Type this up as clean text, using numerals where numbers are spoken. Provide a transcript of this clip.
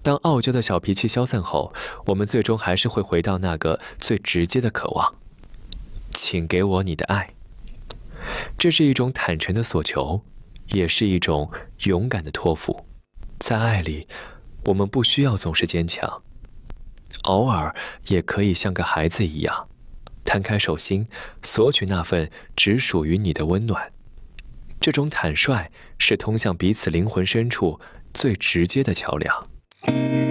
当傲娇的小脾气消散后，我们最终还是会回到那个最直接的渴望：请给我你的爱。这是一种坦诚的索求，也是一种勇敢的托付。在爱里，我们不需要总是坚强，偶尔也可以像个孩子一样，摊开手心，索取那份只属于你的温暖。这种坦率是通向彼此灵魂深处最直接的桥梁。